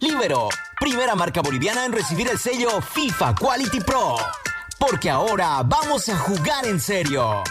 Libero, primera marca boliviana en recibir el sello FIFA Quality Pro. Porque ahora vamos a jugar en serio.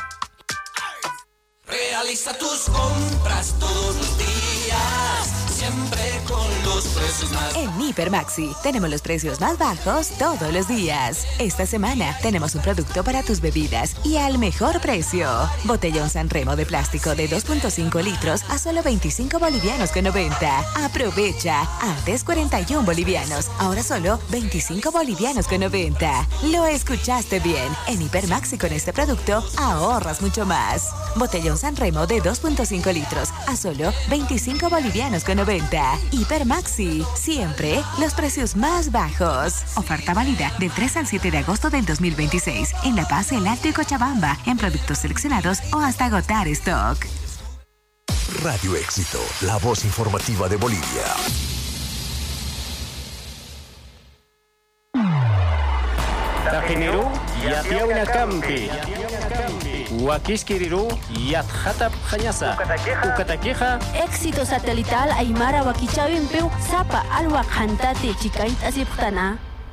Realiza tus compras todos los días, siempre con los precios más. En Hiper Maxi tenemos los precios más bajos todos los días. Esta semana tenemos un producto para tus bebidas y al mejor precio. Botellón San Remo de plástico de 2.5 litros a solo 25 bolivianos con 90. Aprovecha. Antes 41 bolivianos, ahora solo 25 bolivianos con 90. Lo escuchaste bien. En Hiper Maxi con este producto ahorras mucho más. Botellón San Remo de 2.5 litros a solo 25 bolivianos con 90. Hiper Maxi, siempre los precios más bajos. Oferta válida del 3 al 7 de agosto del 2026 en La Paz, El Alto y Cochabamba, en productos seleccionados o hasta agotar stock. Radio Éxito, la voz informativa de Bolivia. Tajineru yatiawna kampi. Huaquisquiriru yatjatap jañasa. Ucataqueja. Éxito satelital Aymara Wakichawimpiu Zapa Alwa Jantate Chikait Asiptana.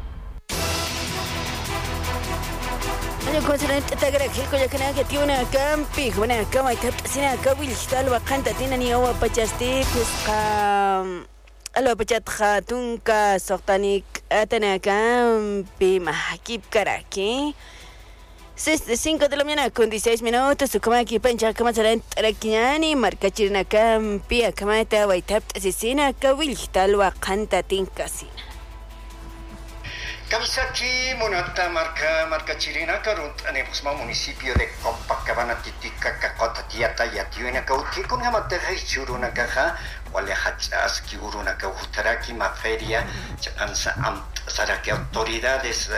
Año considerante Tagrajilco ya que tiene una campi, una cama y tapasina cabil tal wakanta tiene ni agua pachaste pues algo pachatja tunca sortanik atana campi mahakip karaki. 5 de la mañana con 16 minutos, su cama aquí pancha cama serán tarakiñani, marca chirina campi, a cama ta waitap asesina cabil tal wakanta tincasina. Kamisaki, Monata, marca Chirina, Carut, Anebusma, municipio de Copacabana, Titica, Cacota, Tiata, Yatiuena, Cauti, con Hamata, Churuna, Caja, Walehachas, Kiuruna, Cautaraki, Maferia, Chapanza, Saraki, autoridades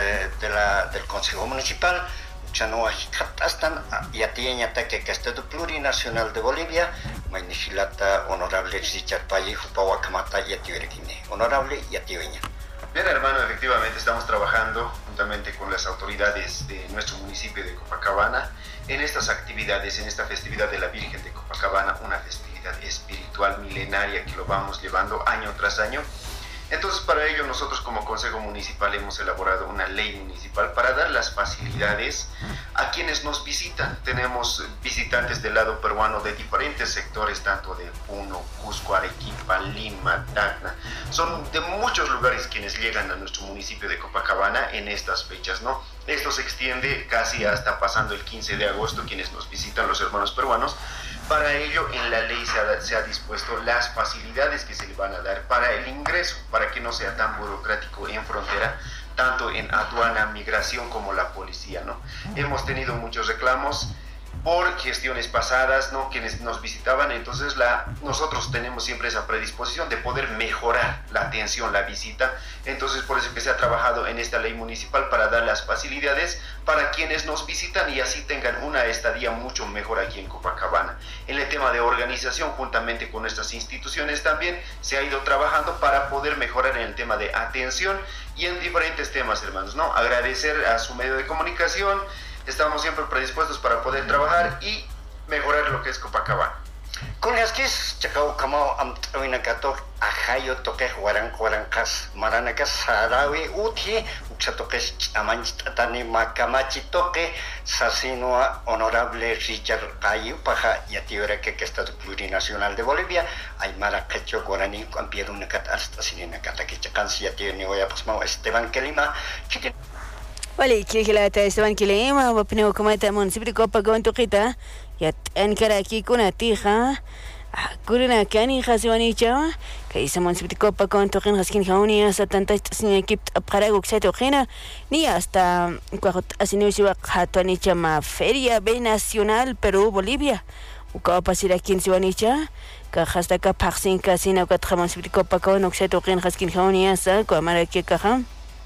del Consejo Municipal, Chanoa, Katastan, Yatieña, Taque, Estado Plurinacional de Bolivia, Mainishilata, Honorable Richard Paye, Jupahuacamata, Yatiuerequine, Honorable Yatiueña. Bien, hermano, efectivamente estamos trabajando juntamente con las autoridades de nuestro municipio de Copacabana en estas actividades, en esta festividad de la Virgen de Copacabana, una festividad espiritual milenaria que lo vamos llevando año tras año. Entonces, para ello nosotros como Consejo Municipal hemos elaborado una ley municipal para dar las facilidades a quienes nos visitan. Tenemos visitantes del lado peruano de diferentes sectores, tanto de Puno, Cusco, Arequipa, Lima, Tacna. Son de muchos lugares quienes llegan a nuestro municipio de Copacabana en estas fechas, ¿no? Esto se extiende casi hasta pasando el 15 de agosto, quienes nos visitan, los hermanos peruanos. Para ello, en la ley se ha dispuesto las facilidades que se le van a dar para el ingreso, para que no sea tan burocrático en frontera, tanto en aduana, migración como la policía, ¿no? Hemos tenido muchos reclamos por gestiones pasadas, ¿no? Quienes nos visitaban, entonces nosotros tenemos siempre esa predisposición de poder mejorar la atención, la visita. Entonces por eso que se ha trabajado en esta ley municipal para dar las facilidades para quienes nos visitan y así tengan una estadía mucho mejor aquí en Copacabana. En el tema de organización, juntamente con nuestras instituciones también se ha ido trabajando para poder mejorar en el tema de atención y en diferentes temas, hermanos, ¿no? Agradecer a su medio de comunicación. Estamos siempre predispuestos para poder trabajar y mejorar lo que es Copacabana. Con las que es chacao como amtawinakato ajayo toque huarankas maranakas sarawi uti uchatoques amanchitani makamachi toque sasinua honorable Richard Cayu paja yatiora que Estado Plurinacional de Bolivia ay maracacho guarani ampierunakat hasta sininakata que chacansi yationi oya pasmao Esteban Kelima chitin. Vale, Chihilata Esteban Kilima, Wapneo Comata Municipio Copacabana Toquita, Yat Ankaraki kuna tija, Kuruna Kani Hasiwanicha, Kaisa Municipio Copacabana Toquin Haskin Hauni, hasta tantas sin equipo para Guxatojena, ni hasta Asinusiwa Hatuanicha Ma Feria B Nacional Perú Bolivia, Ucapasira Kinsiwanicha, Cajasta Capaxin Casina Municipio Copacabana Guxatojena Haskin Hauni, hasta Guamaraki Cajam.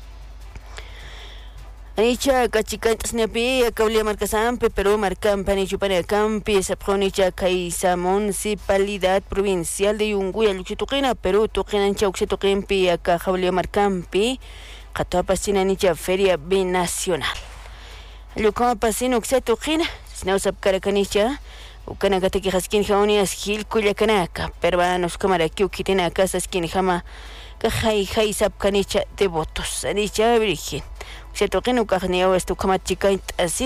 Anicha kachikantas nepi kaulia marcasampe Perú marcampa chupane campi sapronicha kaisa municipalidad provincial de Yunguya Luchituquina Perú tuqinancha uxituqinpi acá kaulia marcampi qatapasina nicha feria binacional lukama pasina uxituqina sinawsap karakanicha ukanakataki haskin jaunias gil kuyakanaka peruanos kamaraki ukitina casa skin jama Jai sapkanicha devotos, anicha virgen. Se toquen un carneo esto como chica así.